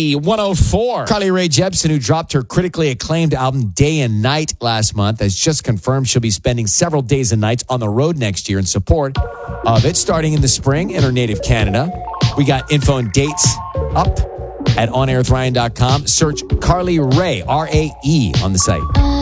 Z104. Carly Rae Jepsen, who dropped her critically acclaimed album Day and Night last month, has just confirmed she'll be spending several days and nights on the road next year in support of it, starting in the spring in her native Canada. We got info and dates up at onairwithryan.com. Search Carly Rae, R-A-E, on the site.